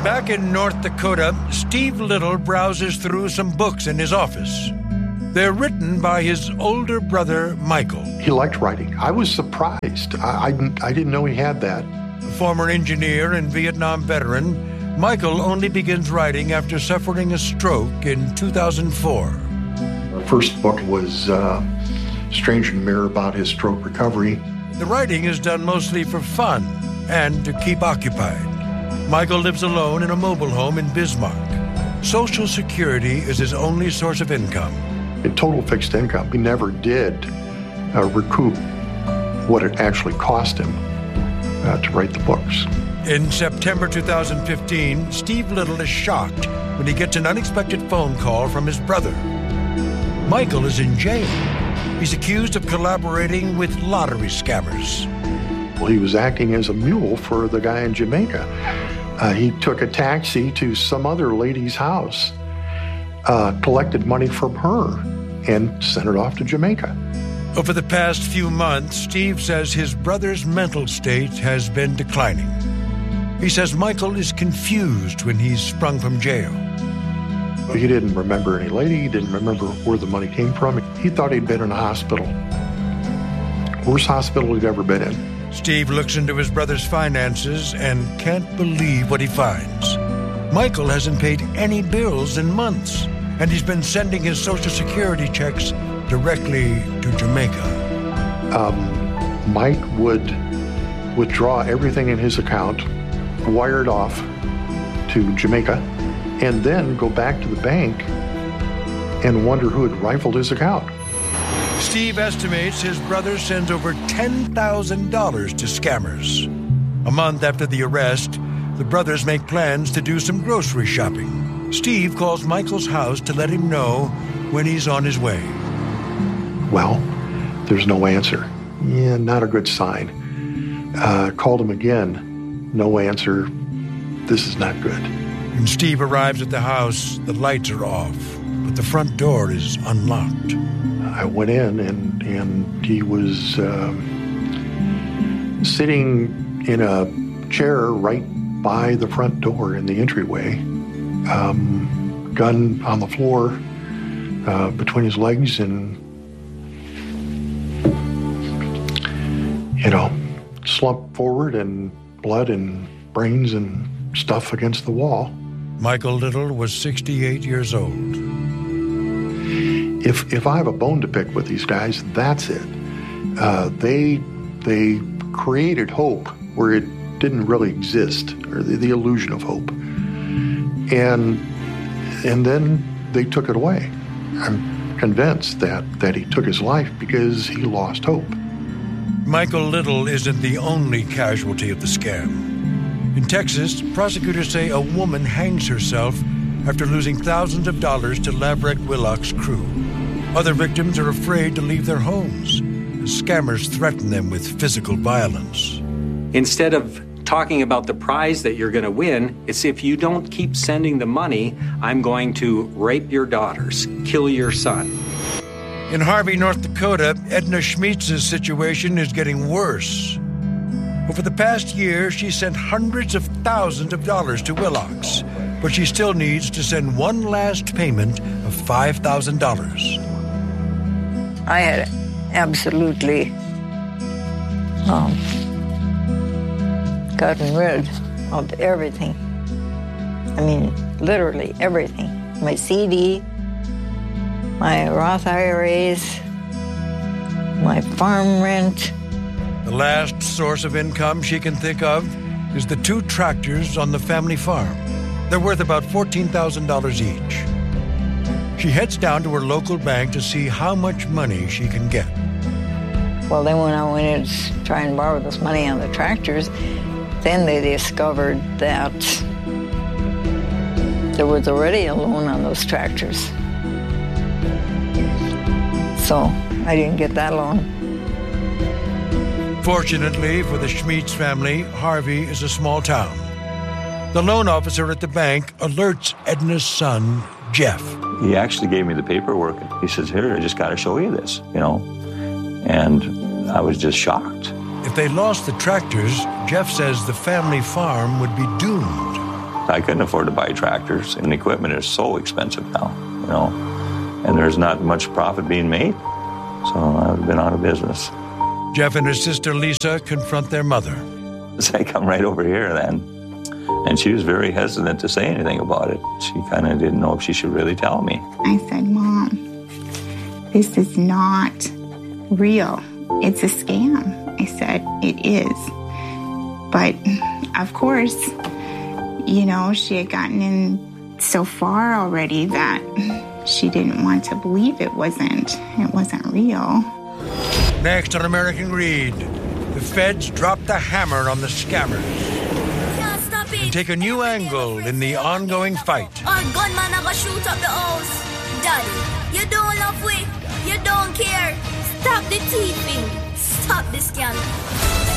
Back in North Dakota, Steve Little browses through some books in his office. They're written by his older brother, Michael. He liked writing. I was surprised. I didn't know he had that. A former engineer and Vietnam veteran, Michael only begins writing after suffering a stroke in 2004. Our first book was Stranger in the Mirror, about his stroke recovery. The writing is done mostly for fun and to keep occupied. Michael lives alone in a mobile home in Bismarck. Social Security is his only source of income. In total fixed income, we never did recoup what it actually cost him to write the books. In September 2015, Steve Little is shocked when he gets an unexpected phone call from his brother. Michael is in jail. He's accused of collaborating with lottery scammers. Well, he was acting as a mule for the guy in Jamaica. He took a taxi to some other lady's house, collected money from her, and sent it off to Jamaica. Over the past few months, Steve says his brother's mental state has been declining. He says Michael is confused when he's sprung from jail. He didn't remember any lady. He didn't remember where the money came from. He thought he'd been in a hospital. Worst hospital he'd ever been in. Steve looks into his brother's finances and can't believe what he finds. Michael hasn't paid any bills in months, and he's been sending his Social Security checks directly to Jamaica. Mike would withdraw everything in his account, wire it off to Jamaica, and then go back to the bank and wonder who had rifled his account. Steve estimates his brother sends over $10,000 to scammers. A month after the arrest, the brothers make plans to do some grocery shopping. Steve calls Michael's house to let him know when he's on his way. Well, there's no answer. Yeah, not a good sign. Called him again. No answer. This is not good. When Steve arrives at the house, the lights are off, but the front door is unlocked. I went in, and he was sitting in a chair right by the front door in the entryway, gun on the floor between his legs, and, slumped forward, and blood and brains and stuff against the wall. Michael Little was 68 years old. If I have a bone to pick with these guys, that's it. They created hope where it didn't really exist, or the illusion of hope, and then they took it away. I'm convinced that he took his life because he lost hope. Michael Little isn't the only casualty of the scam. In Texas, prosecutors say a woman hangs herself after losing thousands of dollars to Laverick Willock's crew. Other victims are afraid to leave their homes. The scammers threaten them with physical violence. Instead of talking about the prize that you're going to win, it's if you don't keep sending the money, I'm going to rape your daughters, kill your son. In Harvey, North Dakota, Edna Schmietz's situation is getting worse. Over the past year, she sent hundreds of thousands of dollars to Willock's, but she still needs to send one last payment of $5,000. I had absolutely gotten rid of everything. I mean, literally everything. My CD, my Roth IRAs, my farm rent. The last source of income she can think of is the 2 tractors on the family farm. They're worth about $14,000 each. She heads down to her local bank to see how much money she can get. Well, then when I went in to try and borrow this money on the tractors, then they discovered that there was already a loan on those tractors. So I didn't get that loan. Fortunately for the Schmietz family, Harvey is a small town. The loan officer at the bank alerts Edna's son, Jeff. He actually gave me the paperwork. He says, here, I just got to show you this, And I was just shocked. If they lost the tractors, Jeff says the family farm would be doomed. I couldn't afford to buy tractors, and equipment is so expensive now, you know, and there's not much profit being made. So I've been out of business. Jeff and his sister Lisa confront their mother. So I come right over here then, and she was very hesitant to say anything about it. She kind of didn't know if she should really tell me. I said, Mom, this is not real. It's a scam. I said, it is. But, of course, you know, she had gotten in so far already that she didn't want to believe it wasn't real. Next on American Greed, the feds drop the hammer on the scammers and take a new angle in the ongoing fight. Our gunman are gonna shoot up the house. Daddy, you don't love we. You don't care. Stop the thieving. Stop the scandal.